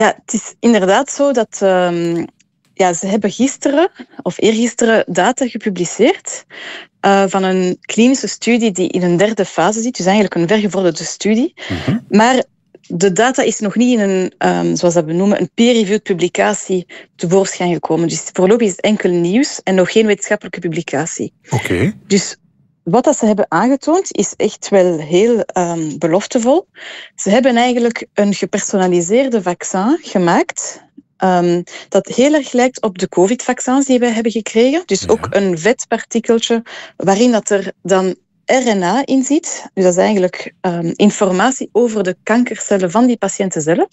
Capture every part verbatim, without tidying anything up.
Ja, het is inderdaad zo dat... Um, ja, ze hebben gisteren, of eergisteren, data gepubliceerd uh, van een klinische studie die in een derde fase zit. Dus eigenlijk een vergevorderde studie. Mm-hmm. Maar de data is nog niet in een, um, zoals dat we noemen, een peer-reviewed publicatie tevoorschijn gekomen. Dus voorlopig is het enkel nieuws en nog geen wetenschappelijke publicatie. Oké. Okay. Dus wat dat ze hebben aangetoond is echt wel heel um, beloftevol. Ze hebben eigenlijk een gepersonaliseerde vaccin gemaakt, um, dat heel erg lijkt op de COVID-vaccins die wij hebben gekregen. Dus ja. ook een vetpartikeltje waarin dat er dan R N A in zit. Dus dat is eigenlijk um, informatie over de kankercellen van die patiënten zelf.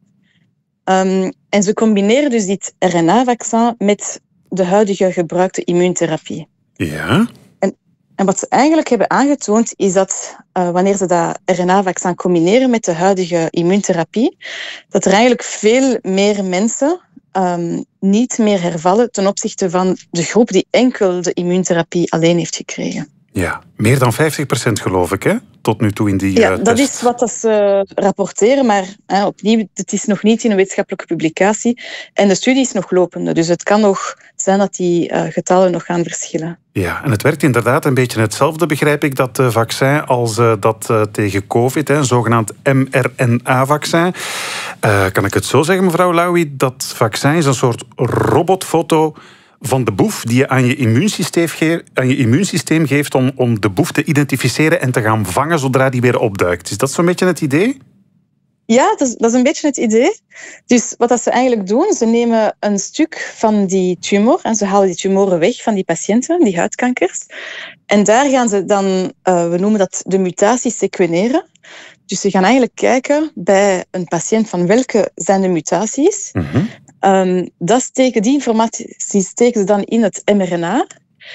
Um, en ze combineren dus dit R N A-vaccin met de huidige gebruikte immuuntherapie. Ja. En, en wat ze eigenlijk hebben aangetoond is dat uh, wanneer ze dat R N A-vaccin combineren met de huidige immuuntherapie, dat er eigenlijk veel meer mensen um, niet meer hervallen ten opzichte van de groep die enkel de immuuntherapie alleen heeft gekregen. Ja, meer dan vijftig procent geloof ik, hè? Tot nu toe in die Ja, uh, dat test. is wat dat ze rapporteren, maar hè, opnieuw, het is nog niet in een wetenschappelijke publicatie. En de studie is nog lopende, dus het kan nog zijn dat die uh, getallen nog gaan verschillen. Ja, en het werkt inderdaad een beetje hetzelfde, begrijp ik, dat uh, vaccin als uh, dat uh, tegen COVID, hè, een zogenaamd M R N A-vaccin. Uh, kan ik het zo zeggen, mevrouw Lauwy, dat vaccin is een soort robotfoto van de boef die je aan je immuunsysteem, ge- aan je immuunsysteem geeft om, om de boef te identificeren en te gaan vangen zodra die weer opduikt. Is dat zo'n beetje het idee? Ja, dat is, dat is een beetje het idee. Dus wat dat ze eigenlijk doen, ze nemen een stuk van die tumor en ze halen die tumoren weg van die patiënten, die huidkankers. En daar gaan ze dan, uh, we noemen dat de mutaties sequeneren. Dus ze gaan eigenlijk kijken bij een patiënt van welke zijn de mutaties. Mm-hmm. Um, dat steken, die informatie steken ze dan in het M R N A.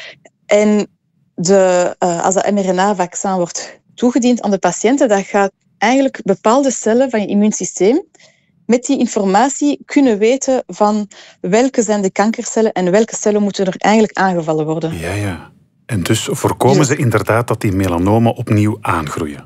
En de, uh, als dat M R N A-vaccin wordt toegediend aan de patiënten, dan gaat eigenlijk bepaalde cellen van je immuunsysteem met die informatie kunnen weten van welke zijn de kankercellen en welke cellen moeten er eigenlijk aangevallen worden. Ja, ja. En dus voorkomen ze inderdaad dat die melanomen opnieuw aangroeien?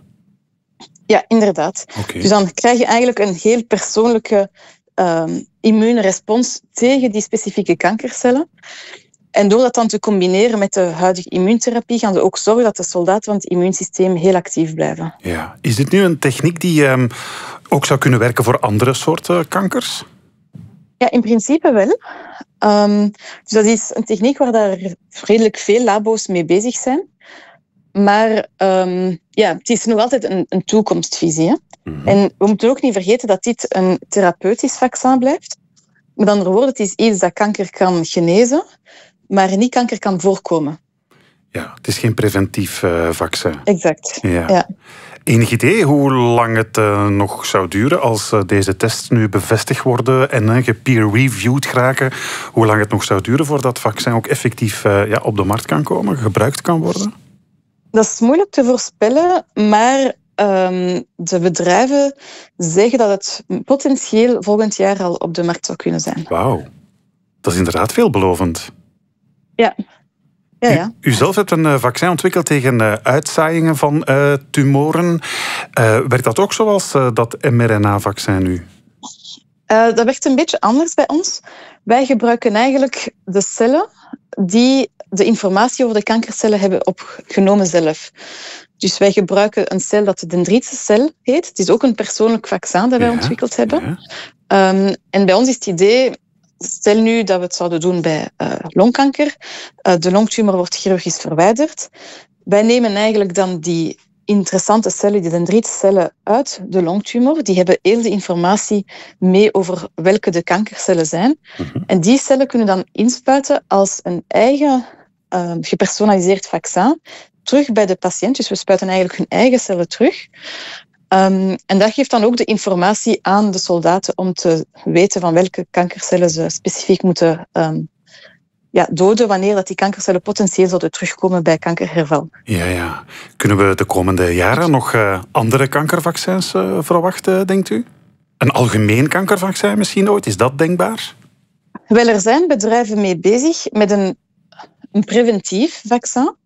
Ja, inderdaad. Okay. Dus dan krijg je eigenlijk een heel persoonlijke um, immuunrespons tegen die specifieke kankercellen. En door dat dan te combineren met de huidige immuuntherapie gaan ze ook zorgen dat de soldaten van het immuunsysteem heel actief blijven. Ja. Is dit nu een techniek die um, ook zou kunnen werken voor andere soorten kankers? Ja, in principe wel. Um, dus dat is een techniek waar daar redelijk veel labo's mee bezig zijn. Maar um, ja, het is nog altijd een, een toekomstvisie. Hè? Mm-hmm. En we moeten ook niet vergeten dat dit een therapeutisch vaccin blijft. Met andere woorden, het is iets dat kanker kan genezen, maar niet kanker kan voorkomen. Ja, het is geen preventief uh, vaccin. Exact, ja. ja. Enig idee hoe lang het uh, nog zou duren als uh, deze tests nu bevestigd worden en uh, gepeer-reviewed geraken, hoe lang het nog zou duren voordat het vaccin ook effectief uh, ja, op de markt kan komen, gebruikt kan worden? Dat is moeilijk te voorspellen, maar um, de bedrijven zeggen dat het potentieel volgend jaar al op de markt zou kunnen zijn. Wauw, dat is inderdaad veelbelovend. Ja. Ja, ja. U, u zelf hebt een vaccin ontwikkeld tegen uh, uitzaaiingen van uh, tumoren. Uh, werkt dat ook zoals uh, dat M R N A-vaccin nu? Uh, dat werkt een beetje anders bij ons. Wij gebruiken eigenlijk de cellen die de informatie over de kankercellen hebben opgenomen zelf. Dus wij gebruiken een cel dat de dendritische heet. Het is ook een persoonlijk vaccin dat wij ja, ontwikkeld hebben. Ja. Um, en bij ons is het idee, stel nu dat we het zouden doen bij uh, longkanker. Uh, de longtumor wordt chirurgisch verwijderd. Wij nemen eigenlijk dan die interessante cellen, die dendrietcellen, uit de longtumor. Die hebben heel de informatie mee over welke de kankercellen zijn. Mm-hmm. En die cellen kunnen dan inspuiten als een eigen uh, gepersonaliseerd vaccin terug bij de patiënt. Dus we spuiten eigenlijk hun eigen cellen terug. Um, en dat geeft dan ook de informatie aan de soldaten om te weten van welke kankercellen ze specifiek moeten um, ja, doden wanneer dat die kankercellen potentieel zouden terugkomen bij kankerherval. Ja, ja. Kunnen we de komende jaren nog uh, andere kankervaccins uh, verwachten, denkt u? Een algemeen kankervaccin misschien ooit? Is dat denkbaar? Wel, er zijn bedrijven mee bezig met een, een preventief vaccin.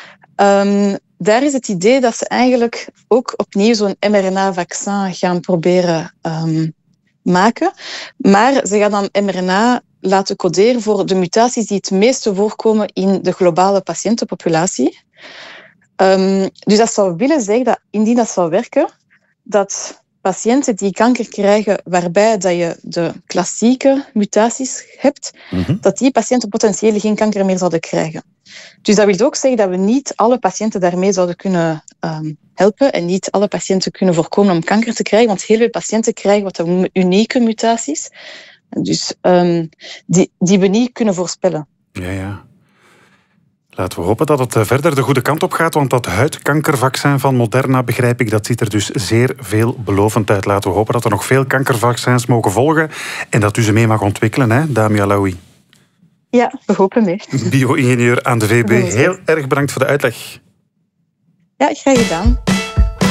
Um, daar is het idee dat ze eigenlijk ook opnieuw zo'n M R N A-vaccin gaan proberen um, maken. Maar ze gaan dan mRNA laten coderen voor de mutaties die het meeste voorkomen in de globale patiëntenpopulatie. Um, dus dat zou willen zeggen dat, indien dat zou werken, dat patiënten die kanker krijgen waarbij dat je de klassieke mutaties hebt, mm-hmm. dat die patiënten potentieel geen kanker meer zouden krijgen. Dus dat wil ook zeggen dat we niet alle patiënten daarmee zouden kunnen um, helpen en niet alle patiënten kunnen voorkomen om kanker te krijgen, want heel veel patiënten krijgen wat we noemen unieke mutaties, dus um, die, die we niet kunnen voorspellen. Ja, ja. Laten we hopen dat het verder de goede kant op gaat, want dat huidkankervaccin van Moderna, begrijp ik, dat ziet er dus zeer veelbelovend uit. Laten we hopen dat er nog veel kankervaccins mogen volgen en dat u ze mee mag ontwikkelen, hè, Damia Alaoui. Ja, we hopen mee. Bio-ingenieur aan de V U B. Heel erg bedankt voor de uitleg. Ja, graag gedaan.